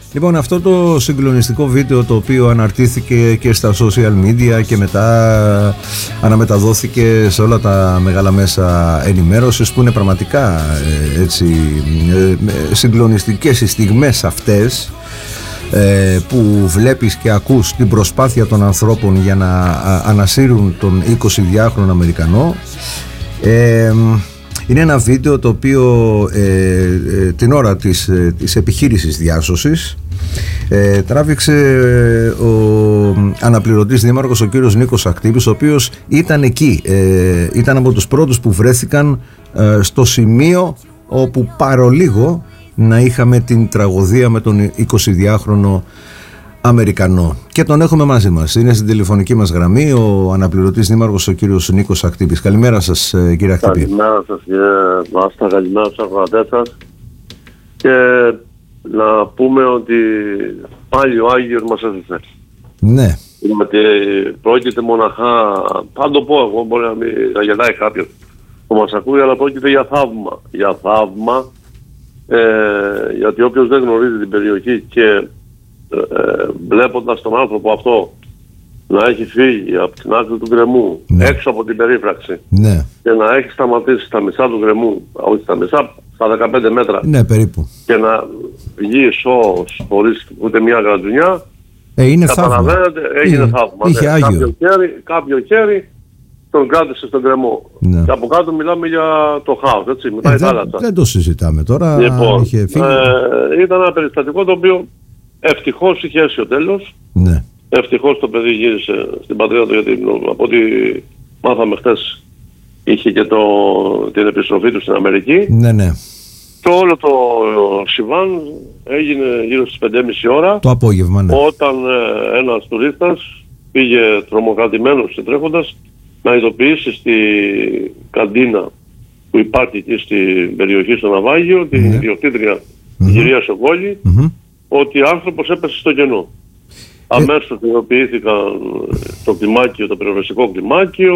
Λοιπόν, αυτό το συγκλονιστικό βίντεο, το οποίο αναρτήθηκε και στα social media και μετά αναμεταδόθηκε σε όλα τα μεγάλα μέσα ενημέρωσης, που είναι πραγματικά έτσι συγκλονιστικές οι στιγμές αυτές, που βλέπεις και ακούς την προσπάθεια των ανθρώπων για να ανασύρουν τον 22χρονο Αμερικανό. Είναι ένα βίντεο το οποίο την ώρα της επιχείρησης διάσωσης τράβηξε ο αναπληρωτής δήμαρχος, ο κύριος Νίκος Ακτύπης, ο οποίος ήταν εκεί, ήταν από τους πρώτους που βρέθηκαν στο σημείο όπου παρολίγο να είχαμε την τραγωδία με τον 22χρονο Αμερικανό, και τον έχουμε μαζί μας. Είναι στην τηλεφωνική μας γραμμή ο αναπληρωτής δήμαρχος, ο κύριος Νίκος Ακτύπης. Καλημέρα σας, κύριε Ακτύπη. Καλημέρα σας, κύριε Μάστα, καλημέρα στους ακροατές σας. Και να πούμε ότι πάλι ο Άγιος μας έζησε. Ναι. Γιατί πρόκειται μοναχά, θα το πω εγώ, μπορεί να γελάει κάποιος που μας ακούει, αλλά πρόκειται για θαύμα. Για θαύμα, γιατί όποιος δεν γνωρίζει την περιοχή και βλέποντας τον άνθρωπο αυτό να έχει φύγει από την άκρη του γκρεμού, ναι, έξω από την περίφραξη, ναι, και να έχει σταματήσει στα μισά του γκρεμού, όχι στα μισά, στα 15 μέτρα, ναι, περίπου, και να βγει σώος χωρίς ούτε μια γρατζουνιά, είναι καταλαβαίνετε, έγινε θαύμα. Είχε Άγιο. Κάποιο χέρι τον κράτησε στον γκρεμό. Ναι. Και από κάτω μιλάμε για το χάος, έτσι, μετά η θάλασσα. Δεν το συζητάμε τώρα. Λοιπόν, είχε φύγει. Ήταν ένα περιστατικό το οποίο ευτυχώς είχε έσει ο τέλος. Ναι. Ευτυχώς το παιδί γύρισε στην πατρίδα του, γιατί από ό,τι μάθαμε χθες είχε και την επιστροφή του στην Αμερική. Ναι, ναι. Το όλο το συμβάν έγινε γύρω στις 5:30 ώρα. Το απόγευμα, ναι. Όταν ένας τουρίστας πήγε τρομοκρατημένος και τρέχοντας να ειδοποιήσει στη καντίνα που υπάρχει εκεί στην περιοχή στο ναυάγιο, την ιδιοκτήτρια, την κυρία Σοκόλη, ότι άνθρωπος έπεσε στο κενό. Αμέσως ειδοποιήθηκαν το κλιμάκιο, το πυροσβεστικό κλιμάκιο,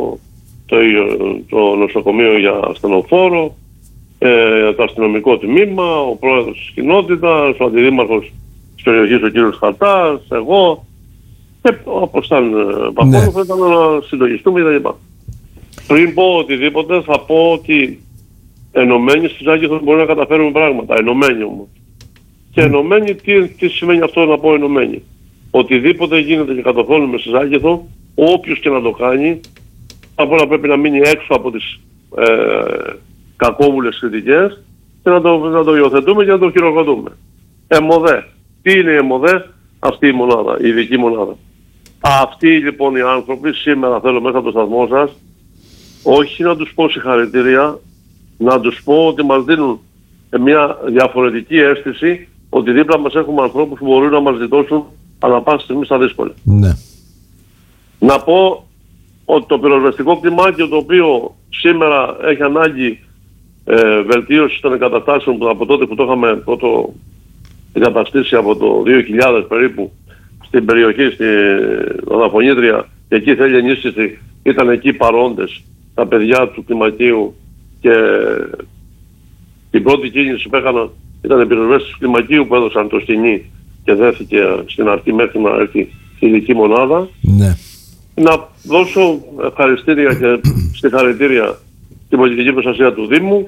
το νοσοκομείο για ασθενοφόρο, το αστυνομικό τμήμα, ο πρόεδρος της κοινότητας, ο αντιδήμαρχος της περιοχής, ο κύριος Χαρτάς, εγώ, και όπως ήταν παππού, θα ήταν να συλλογιστούμε κτλ. Πριν πω οτιδήποτε, θα πω ότι ενωμένοι στη Ζάκηθο μπορεί να καταφέρουμε πράγματα. Ενωμένοι όμως. Και ενωμένοι, τι σημαίνει αυτό να πω ενωμένοι? Οτιδήποτε γίνεται και κατορθώνουμε στη Ζάκηθο, όποιος και να το κάνει, απ' όλα πρέπει να μείνει έξω από τις κακόβουλες κριτικές και να το υιοθετούμε και να το χειροκροτούμε. ΕΜΟΔΕ. Τι είναι η ΕΜΟΔΕ? Αυτή η μονάδα, η ειδική μονάδα. Αυτοί λοιπόν οι άνθρωποι σήμερα θέλω μέσα από το σταθμό σας, όχι να τους πω συγχαρητήρια, να τους πω ότι μας δίνουν μια διαφορετική αίσθηση ότι δίπλα μας έχουμε ανθρώπους που μπορούν να μας γλιτώσουν ανά πάση στιγμή στα δύσκολα. Ναι. Να πω ότι το πυροσβεστικό κλιμάκιο, το οποίο σήμερα έχει ανάγκη βελτίωση των εγκαταστάσεων από τότε που το είχαμε πρώτο εγκαταστήσει από το 2000 περίπου στην περιοχή, στην Αναφωνήτρια, και εκεί θέλει ενίσχυση, ήταν εκεί παρόντες τα παιδιά του κλιμακίου και την πρώτη κίνηση που έκαναν ήταν οι πυροσβέστες του κλιμακίου που έδωσαν το σκηνή και δέθηκε στην αρχή μέχρι να έρθει η ειδική μονάδα. Ναι. Να δώσω ευχαριστήρια και συγχαρητήρια στην πολιτική προστασία του Δήμου,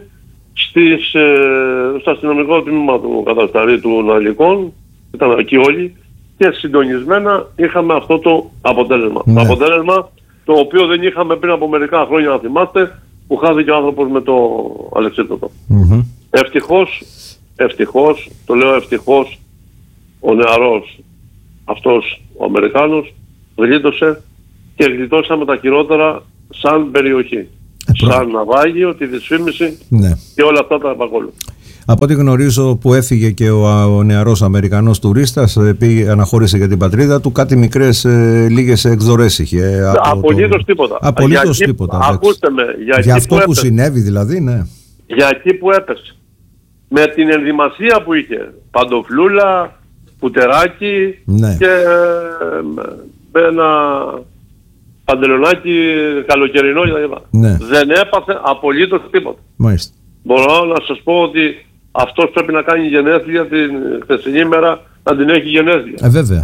στο αστυνομικό τμήμα του κατασταρή του Ναλικών, ήταν εκεί όλοι και συντονισμένα είχαμε αυτό το αποτέλεσμα. Ναι. Το αποτέλεσμα το οποίο δεν είχαμε πριν από μερικά χρόνια, να θυμάστε, που χάθηκε ο άνθρωπος με το αλεξίπτωτο. Ευτυχώς, το λέω ευτυχώς, ο νεαρός αυτός ο Αμερικάνος γλίτωσε και γλιτώσαμε τα χειρότερα σαν περιοχή. Σαν ναυάγιο, τη δυσφήμιση, ναι, και όλα αυτά τα επακόλουθα. Από ό,τι γνωρίζω, που έφυγε και ο νεαρός Αμερικανός τουρίστας, αναχώρησε για την πατρίδα του, κάτι μικρές λίγες εκδορές είχε. Απολύτως τίποτα. Απολύτως τίποτα. Ακούστε με, για αυτό που συνέβη δηλαδή, ναι. Για εκεί που έπεσε. Με την ενδυμασία που είχε, παντοφλούλα, κουτεράκι, ναι, και με ένα παντελονάκι καλοκαιρινό κτλ. Ναι. Δεν έπαθε απολύτως τίποτα. Μάλιστα. Μπορώ να σας πω ότι αυτός πρέπει να κάνει γενέθλια την χθεσινή μέρα να την έχει γενέθλια. Βέβαια.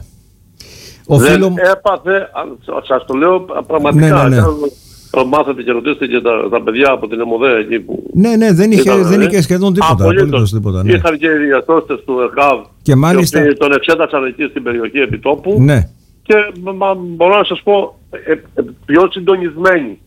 Έπαθε, σας το λέω πραγματικά. Ναι. Μάθατε και ρωτήσετε και τα παιδιά από την ΕΜΟΔΕ εκεί που... Ναι, δεν είχε σχεδόν τίποτα. Απολύτως τίποτα, ναι. Είχαν και οι διαστώστες του ΕΚΑΒ και μάλιστα τον εξέτασαν εκεί στην περιοχή επιτόπου. Ναι. Και μπορώ να σας πω πιο συντονισμένη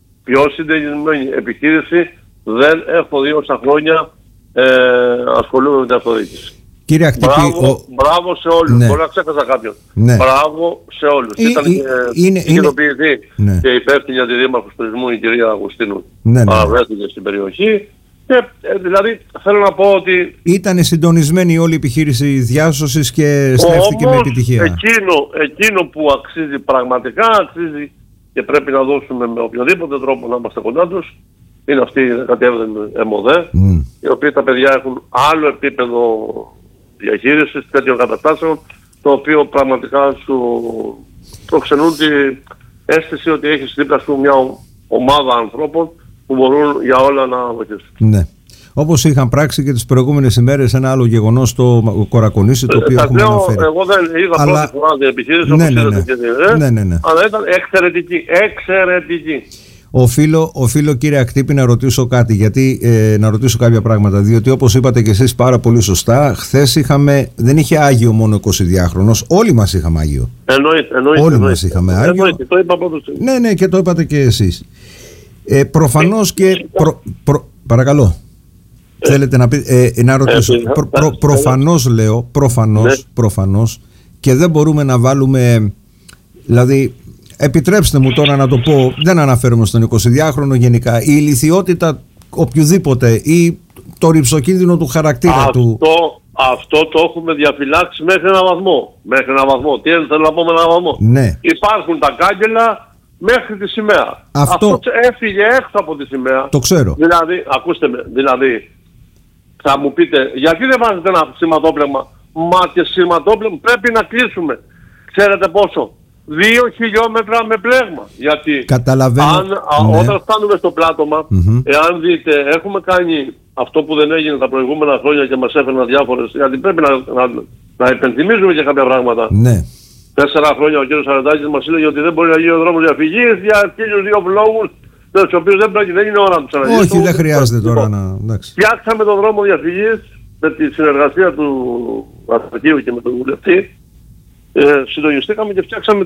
επιχείρηση δεν έχω δει όσα χρόνια ασχολούμαι με την αυτοδιοίκηση. Κύριε Ακτύπη, μπράβο σε όλους. Ναι. Μπορεί να ξέχασα κάποιον. Ναι. Μπράβο σε όλους. Ήταν ειδοποιηθεί ναι. και υπεύθυνη αντιδήμαρχος τουρισμού η κυρία Αγουστίνου. Ναι. Παραβρέθηκε στην περιοχή. Και, δηλαδή θέλω να πω ότι... Ήταν συντονισμένη όλη η επιχείρηση διάσωσης και στέφθηκε με επιτυχία. Εκείνο που αξίζει πραγματικά, αξίζει και πρέπει να δώσουμε με οποιοδήποτε τρόπο να είμαστε κοντά τους, είναι αυτή η 17η ΕΜΟΔΕ, οι οποίοι τα παιδιά έχουν άλλο επίπεδο διαχείρισης τέτοιων καταστάσεων, το οποίο πραγματικά σου προξενούν την αίσθηση ότι έχεις δίπλα σου μια ομάδα ανθρώπων που μπορούν για όλα να βοηθήσουν. Ναι. Όπως είχαν πράξει και τις προηγούμενες ημέρες ένα άλλο γεγονός στο Κορακονήσι, το οποίο έχουμε αναφέρει. Εγώ δεν είδα πρώτη φορά την επιχείρηση, όπως είδατε και εσείς, αλλά ήταν εξαιρετική. Οφείλω κύριε Ακτύπη να ρωτήσω κάτι, γιατί να ρωτήσω κάποια πράγματα, διότι όπως είπατε και εσείς πάρα πολύ σωστά, χθες δεν είχε Άγιο μόνο 22χρονος, όλοι μας είχαμε Άγιο. Όλοι μας είχαμε Άγιο. Το είπα πρώτος. Ναι, και το είπατε και εσείς. Προφανώς και... Παρακαλώ. Θέλετε να πείτε, να ρωτήσω. Προφανώς λέω, προφανώς, και δεν μπορούμε να βάλουμε, δηλαδή, επιτρέψτε μου τώρα να το πω, δεν αναφέρομαι στον 22χρονο γενικά, η ηλιθιότητα οποιοδήποτε ή το ρυψοκίνδυνο του χαρακτήρα του. Αυτό το έχουμε διαφυλάξει μέχρι έναν βαθμό. Τι θέλω να πω με έναν βαθμό. Ναι. Υπάρχουν τα κάγκελα μέχρι τη σημαία. Αυτό έφυγε έξω από τη σημαία. Το ξέρω. Δηλαδή, ακούστε με, θα μου πείτε, γιατί δεν βάζετε ένα σηματόπλεγμα? Μα και σηματόπλεγμα πρέπει να κλείσουμε. Ξέρετε πόσο? 2 χιλιόμετρα με πλέγμα. Γιατί όταν φτάνουμε στο πλάτωμα, εάν δείτε, έχουμε κάνει αυτό που δεν έγινε τα προηγούμενα χρόνια και μας έφεραν διάφορες, γιατί πρέπει να υπενθυμίζουμε και κάποια πράγματα. Ναι. 4 χρόνια ο κ. Σαραντάκης μας έλεγε ότι δεν μπορεί να γίνει ο δρόμος διαφυγής για 1.002 λόγους, τους οποίους δεν είναι ώρα να τους αναλύσουμε. Όχι, δεν χρειάζεται τώρα να... Φτιάξαμε τον δρόμο διαφυγής με τη συνεργασία του Αρχαίου και με τον βουλευτή. Συντονιστήκαμε και φτιάξαμε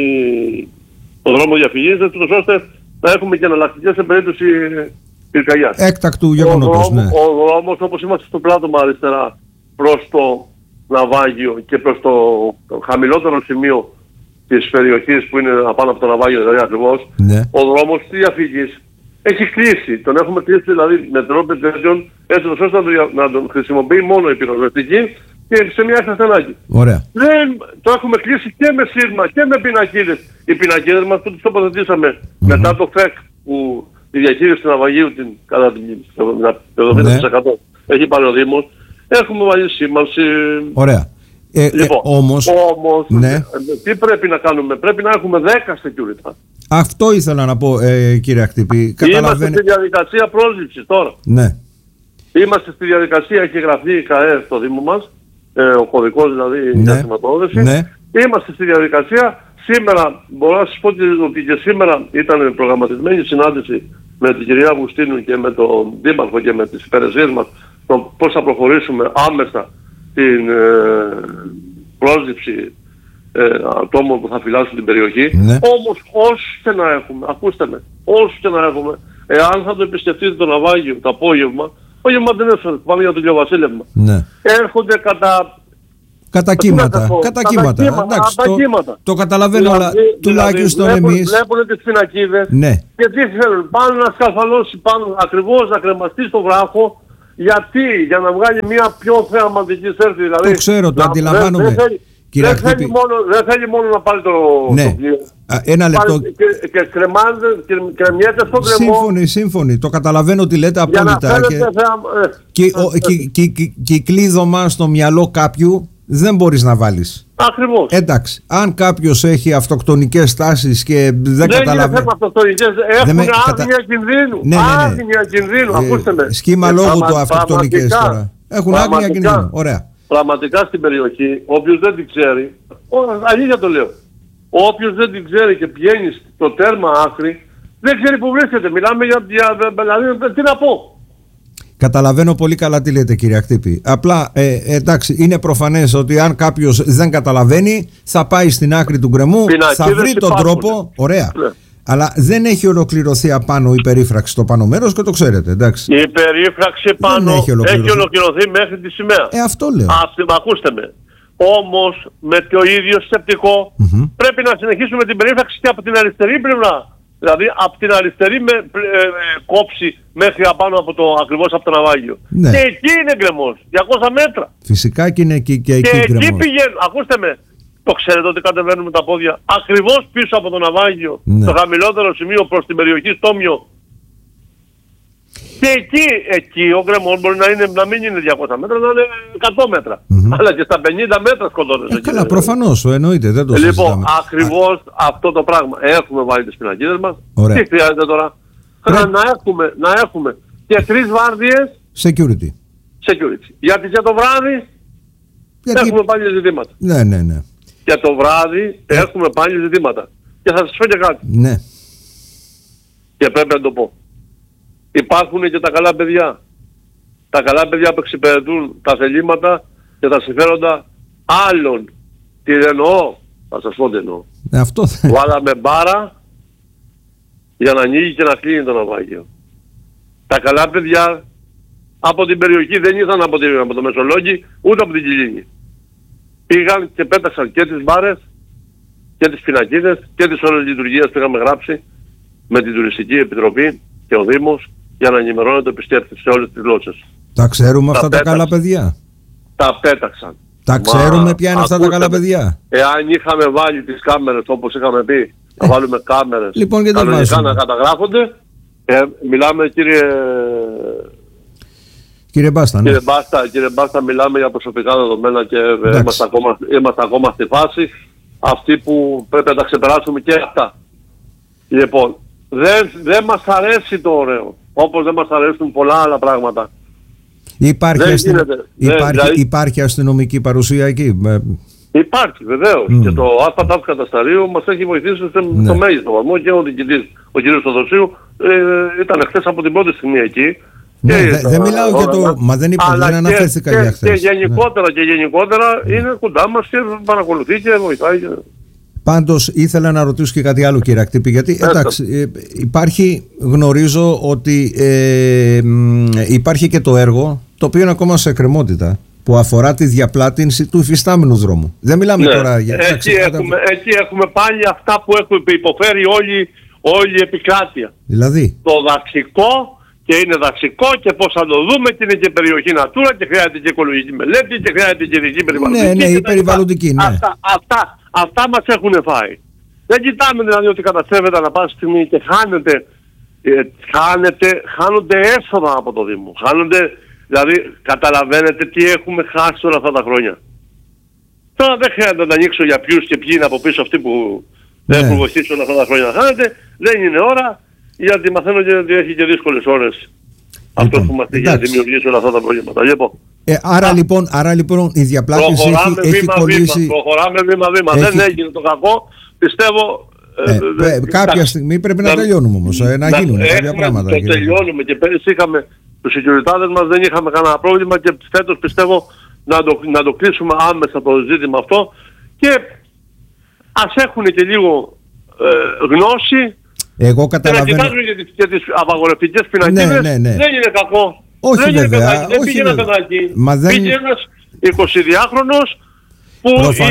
τον δρόμο διαφυγής, ώστε να έχουμε και εναλλακτικές σε περίπτωση πυρκαγιάς. Έκτακτου γεγονότος, ναι. Ο δρόμος, όπως είμαστε στο πλάτωμα αριστερά προς το ναυάγιο και προς το χαμηλότερο σημείο της περιοχής που είναι απάνω από το ναυάγιο, δηλαδή ακριβώς, ναι. Ο δρόμος της διαφυγής έχει κλείσει. Τον έχουμε κλείσει δηλαδή με τρόπο τέτοιον, έτσι ώστε να τον χρησιμοποιεί μόνο η πυροσβεστική και σε μια εξασθενάκη. Ωραία. Το έχουμε κλείσει και με σύρμα και με πινακίδες. Οι πινακίδες μας που τις τοποθετήσαμε μετά το ΦΕΚ που η διαχείριση του ναυαγίου κατά την 70% έχει πάρει ο Δήμος. Έχουμε βάλει σήμανση. Ωραία. Λοιπόν, όμως ναι. Τι πρέπει να κάνουμε? Πρέπει να έχουμε 10 security. Αυτό ήθελα να πω, κύριε Ακτύπη. Είμαστε στη διαδικασία πρόσληψης τώρα. Ναι. Είμαστε στη διαδικασία, έχει γραφεί η ΚΑΕ στο Δήμο μας, ο κωδικός δηλαδή για χρηματοδότηση. Ναι. Είμαστε στη διαδικασία. Σήμερα, μπορώ να σας πω ότι και σήμερα ήταν προγραμματισμένη συνάντηση με την κυρία Αγουστίνου και με τον Δήμαρχο και με τις υπηρεσίες μας, το πώς θα προχωρήσουμε άμεσα την πρόσληψη ατόμων που θα φυλάσσουν την περιοχή. Ναι. Όμως όσους και να έχουμε, ακούστε με, όσους και να έχουμε, εάν θα το επισκεφτείτε το ναυάγιο το απόγευμα δεν έφερε, πάμε για το ηλιοβασίλευμα. Ναι. Έρχονται κατά κύματα. Το καταλαβαίνω, αλλά τουλάχιστον εμείς. Βλέπουν τις πινακίδες και τι θέλουν, πάνε να σκαλφαλώσει πάνω, ακριβώς να κρεμαστεί στο βράχο. Γιατί? Για να βγάλει μια πιο θεαματική σέρφη. Δηλαδή, το ξέρω, το αντιλαμβάνομαι. Δεν θέλει μόνο να πάρει το πλοίο. Ένα λεπτό. Και κρεμιέται στο κρεμό. Σύμφωνοι. Το καταλαβαίνω ότι λέτε απόλυτα. Και η κλείδωμα στο μυαλό κάποιου δεν μπορείς να βάλεις. Ακριβώς. Εντάξει, αν κάποιος έχει αυτοκτονικές τάσεις και δεν καταλαβαίνει. Δεν είναι θέμα αυτοκτονικές, έχουν άγνοια κινδύνου. Άγνοια κινδύνου, ακούστε με. Σχήμα λόγου του αυτοκτονικές τώρα. Έχουν άγνοια κινδύνου. Ωραία. πραγματικά στην περιοχή, όποιος δεν την ξέρει, αλήθεια το λέω, όποιος δεν την ξέρει και πηγαίνει στο τέρμα άκρη, δεν ξέρει που βρίσκεται. Μιλάμε για δηλαδή, τι να πω. Καταλαβαίνω πολύ καλά τι λέτε, κύριε Ακτύπη. Απλά εντάξει, είναι προφανές ότι αν κάποιος δεν καταλαβαίνει, θα πάει στην άκρη του γκρεμού, θα βρει τον τρόπο. Ωραία. Ναι. Αλλά δεν έχει ολοκληρωθεί απάνω η περίφραξη στο πάνω μέρος και το ξέρετε, εντάξει. Η περίφραξη πάνω έχει ολοκληρωθεί μέχρι τη σημαία. Αυτό λέω. Ακούστε με. Όμως με το ίδιο σκεπτικό πρέπει να συνεχίσουμε την περίφραξη και από την αριστερή πλευρά. Δηλαδή από την αριστερή κόψη μέχρι απάνω ακριβώς από το ναυάγιο. Ναι. Και εκεί είναι γκρεμός, 200 μέτρα. Φυσικά και είναι εκεί και εκεί γκρεμός. Και εκεί πηγαίνουν, ακούστε με, το ξέρετε ότι κατεβαίνουμε τα πόδια ακριβώς πίσω από το ναυάγιο, ναι. Το χαμηλότερο σημείο προς την περιοχή Στόμιο. Και εκεί ο γκρεμός μπορεί να μην είναι 200 μέτρα, να είναι 100 μέτρα. Αλλά και στα 50 μέτρα σκοτώνεσαι. Καλά, προφανώς, εννοείται, δεν το συζητάμε. Λοιπόν, ακριβώς αυτό το πράγμα. Έχουμε βάλει τις πινακίδες μας. Ωραία. Τι χρειάζεται τώρα? Να έχουμε και 3 βάρδιες security. Γιατί και το βράδυ έχουμε πάλι ζητήματα. Ναι. Και το βράδυ έχουμε πάλι ζητήματα. Και θα σας πω και κάτι. Ναι. Και πρέπει να το πω. Υπάρχουν και τα καλά παιδιά. Τα καλά παιδιά που εξυπηρετούν τα θελήματα και τα συμφέροντα άλλων. Τι εννοώ? Θα σας πω τι εννοώ. Αυτό βάλαμε μπάρα για να ανοίγει και να κλείνει το ναυάγιο. Τα καλά παιδιά από την περιοχή δεν ήρθαν από το Μεσολόγγι ούτε από την Κιλίνη. Πήγαν και πέταξαν και τις μπάρες και τις πινακίδες και τις ώρες λειτουργίας που είχαμε γράψει με την Τουριστική Επιτροπή και ο Δήμος για να ενημερώνεται ο επισκέπτης σε όλες τις γλώσσες. Τα ξέρουμε αυτά τα καλά παιδιά. Τα πέταξαν. Τα ξέρουμε ποια είναι αυτά τα καλά παιδιά. Εάν είχαμε βάλει τις κάμερες όπως είχαμε πει, να βάλουμε κάμερες λοιπόν, κανονικά να καταγράφονται, μιλάμε Κύριε Μπάστα, ναι. Κύριε Μπάστα, μιλάμε για προσωπικά δεδομένα και είμαστε ακόμα στη φάση αυτή που πρέπει να τα ξεπεράσουμε και αυτά. Λοιπόν, δεν μας αρέσει το ωραίο, όπως δεν μας αρέσουν πολλά άλλα πράγματα. Υπάρχει αστυνομική παρουσία εκεί? Υπάρχει βεβαίως. Και το ΑΤΑΦ Κατασταρίου μας έχει βοηθήσει στο μέγιστο βαθμό και ο διοικητής, ο κ. Θοδοσίου, ήταν χθες από την πρώτη στιγμή εκεί. Ναι, δεν μιλάω για το... Μα δεν αναφέρθηκα για χθες. Και γενικότερα είναι κοντά μας και παρακολουθεί και βοηθάει. Πάντως ήθελα να ρωτήσω και κάτι άλλο, κύριε Ακτύπη, γιατί εντάξει, γνωρίζω ότι υπάρχει και το έργο το οποίο είναι ακόμα σε εκκρεμότητα, που αφορά τη διαπλάτηνση του υφιστάμενου δρόμου. Δεν μιλάμε τώρα για... Εκεί έχουμε πάλι αυτά που έχουμε υποφέρει όλη η επικράτεια. Δηλαδή? Το δαξικό, και είναι δαξικό και πώς θα το δούμε, και είναι και περιοχή Natura και χρειάζεται και οικολογική μελέτη και χρειάζεται και ειδική περιβαλλοντική. Ναι, η περιβαλλοντική, ναι. Αυτά μας έχουν φάει. Δεν κοιτάμε δηλαδή ότι καταστρέφεται ανά πάση στιγμή και χάνονται έσοδα από το Δήμο. Δηλαδή καταλαβαίνετε τι έχουμε χάσει όλα αυτά τα χρόνια. Τώρα δεν χρειάζεται να ανοίξω για ποιους και ποιοι είναι από πίσω αυτοί που δεν έχουν βοηθήσει όλα αυτά τα χρόνια. Χάνεται, δεν είναι ώρα, γιατί μαθαίνω και ότι έχει και δύσκολες ώρες αυτός που μας έχει να δημιουργήσει όλα αυτά τα προβλήματα. Άρα λοιπόν η διαπλάτηση έχει κολλήσει. Προχωράμε βήμα-βήμα. Δεν έγινε το κακό. Πιστεύω... κάποια στιγμή πρέπει να τελειώνουμε όμως. Να γίνουν κάποια πράγματα. Το τελειώνουμε και πέρυσι είχαμε τους securityάδες μας, δεν είχαμε κανένα πρόβλημα και φέτος πιστεύω να το κλείσουμε άμεσα το ζήτημα αυτό και ας έχουν και λίγο γνώση. Εγώ καταλαβαίνω. Να κοιτάζουν και τις απαγορευτικές πινακίδες. Δεν είναι κακό. Όχι βέβαια. Δεν πήγαινα κατά εκεί. Πήγε ένας 22χρονος που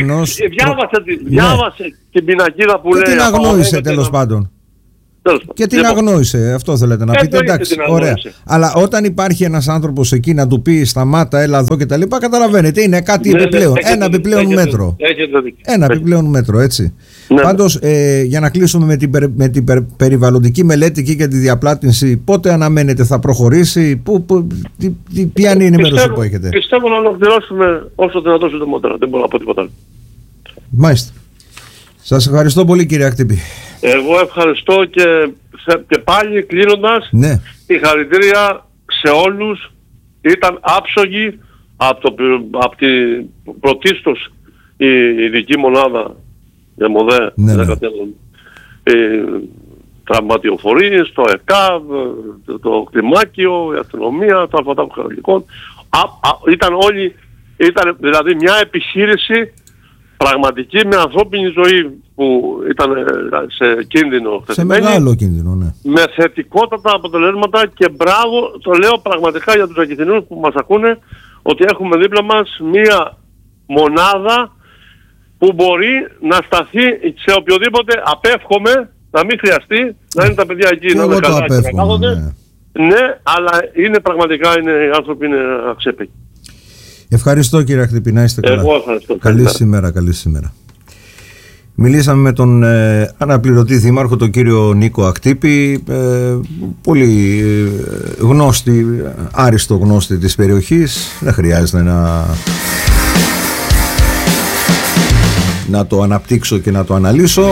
διάβασε την πινακίδα που λέει. Και την αγνόησε τέλος πάντων. Και την αγνόησε, αυτό θέλετε να πείτε. Εντάξει, ωραία. Αλλά όταν υπάρχει ένας άνθρωπος εκεί να του πει σταμάτα, έλα εδώ και τα λοιπά, καταλαβαίνετε, είναι κάτι επιπλέον. Ένα επιπλέον μέτρο. Ένα επιπλέον μέτρο, έτσι. Πάντως, για να κλείσουμε με την περιβαλλοντική μελέτη και τη διαπλάτηση, πότε αναμένετε θα προχωρήσει, ποια είναι η ενημέρωση που έχετε? Πιστεύω να ολοκληρώσουμε όσο δυνατόν συντομότερα. Δεν μπορώ να πω τίποτα άλλο. Μάλιστα. Σας ευχαριστώ πολύ, κύριε Ακτύπη. Εγώ ευχαριστώ και πάλι κλείνοντας, συγχαρητήρια σε όλους. Ήταν άψογοι από την πρωτίστως η ειδική μονάδα για ΜΟΔΕ, τραυματιοφορείς, το ΕΚΑΒ, το κτημάκιο, η αστυνομία, τα φωτογραφικών. Ήταν δηλαδή μια επιχείρηση πραγματική με ανθρώπινη ζωή που ήταν σε κίνδυνο. Σε μεγάλο κίνδυνο, ναι. Με θετικότατα αποτελέσματα και μπράβο, το λέω πραγματικά για τους Ακηθινούς που μας ακούνε, ότι έχουμε δίπλα μας μια μονάδα που μπορεί να σταθεί σε οποιοδήποτε. Απέφχομαι να μην χρειαστεί να είναι τα παιδιά εκεί να είναι καλά και να κάθονται. Ναι, αλλά είναι πραγματικά, οι άνθρωποι είναι αξέπαιοι. Ευχαριστώ κύριε Ακτύπη, να είστε καλά. Εγώ ευχαριστώ. Καλή σήμερα. Μιλήσαμε με τον αναπληρωτή δήμαρχο, τον κύριο Νίκο Ακτύπη, πολύ γνώστη, άριστο γνώστη της περιοχής. Δεν χρειάζεται να το αναπτύξω και να το αναλύσω.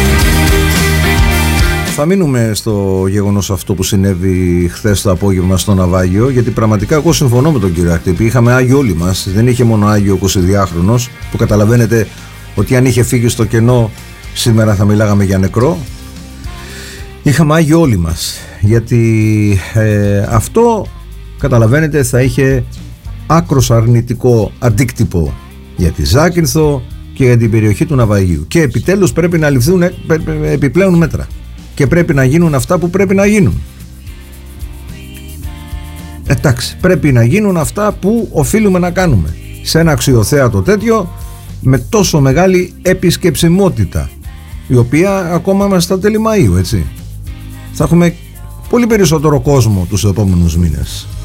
Θα μείνουμε στο γεγονός αυτό που συνέβη χθες το απόγευμα στο ναυάγιο, γιατί πραγματικά εγώ συμφωνώ με τον κύριο Ακτύπη. Είχαμε άγιο όλοι μας, δεν είχε μόνο άγιο 22χρονος, που καταλαβαίνετε ότι αν είχε φύγει στο κενό σήμερα θα μιλάγαμε για νεκρό. Είχαμε άγιο όλοι μας, γιατί αυτό καταλαβαίνετε θα είχε άκρος αρνητικό αντίκτυπο για τη Ζάκυνθο και για την περιοχή του ναυαγίου. Και επιτέλους πρέπει να ληφθούν επιπλέον μέτρα και πρέπει να γίνουν αυτά που πρέπει να γίνουν. Εντάξει, πρέπει να γίνουν αυτά που οφείλουμε να κάνουμε σε ένα αξιοθέατο τέτοιο, με τόσο μεγάλη επισκεψιμότητα, η οποία ακόμα είμαστε στα τέλη Μαΐου, έτσι. Θα έχουμε πολύ περισσότερο κόσμο τους επόμενους μήνες.